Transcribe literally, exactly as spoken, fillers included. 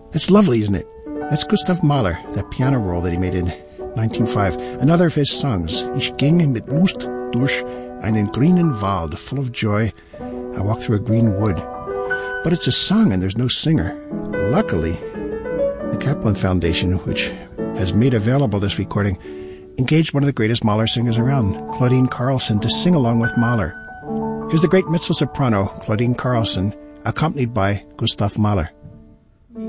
It's lovely, isn't it? That's Gustav Mahler, that piano roll that he made in nineteen oh five. Another of his songs. Ich ging mit Lust durch einen grünen Wald, full of joy. I walked through a green wood. But it's a song and there's no singer. Luckily, the Kaplan Foundation, which has made available this recording, engaged one of the greatest Mahler singers around, Claudine Carlson, to sing along with Mahler. Here's the great mezzo-soprano, Claudine Carlson, accompanied by Gustav Mahler.